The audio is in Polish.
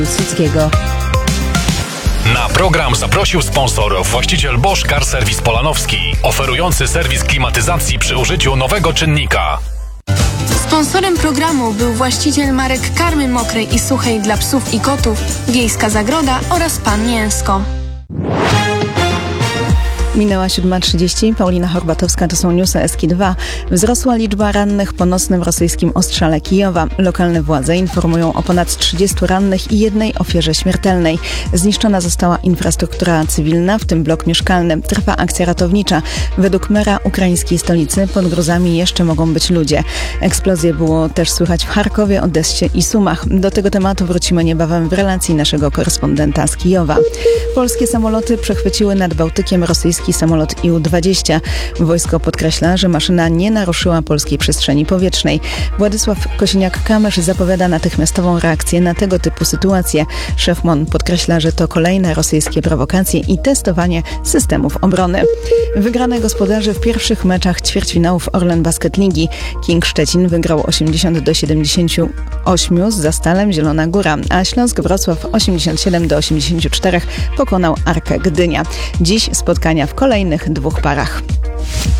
Pilsudskiego. Na program zaprosił sponsor, właściciel Bosch Car Service Polanowski, oferujący serwis klimatyzacji przy użyciu nowego czynnika. Sponsorem programu był właściciel marek karmy mokrej i suchej dla psów i kotów, Wiejska Zagroda oraz Pan Mięsko. Minęła 7:30. Paulina Horbatowska, to są newsy Eski2. Wzrosła liczba rannych po nocnym rosyjskim ostrzale Kijowa. Lokalne władze informują o ponad 30 rannych i jednej ofierze śmiertelnej. Zniszczona została infrastruktura cywilna, w tym blok mieszkalny. Trwa akcja ratownicza. Według mera ukraińskiej stolicy pod gruzami jeszcze mogą być ludzie. Eksplozje było też słychać w Charkowie, Odessie i Sumach. Do tego tematu wrócimy niebawem w relacji naszego korespondenta z Kijowa. Polskie samoloty przechwyciły nad Bałtykiem rosyjski samolot Ił-20. Wojsko podkreśla, że maszyna nie naruszyła polskiej przestrzeni powietrznej. Władysław Kosiniak-Kamysz zapowiada natychmiastową reakcję na tego typu sytuacje. Szef MON podkreśla, że to kolejne rosyjskie prowokacje i testowanie systemów obrony. Wygrane gospodarze w pierwszych meczach ćwierćfinałów Orlen Basket Ligi. King Szczecin wygrał 80-78 z Zastalem Zielona Góra, a Śląsk Wrocław 87-84 pokonał Arkę Gdynia. Dziś spotkania w kolejnych dwóch parach.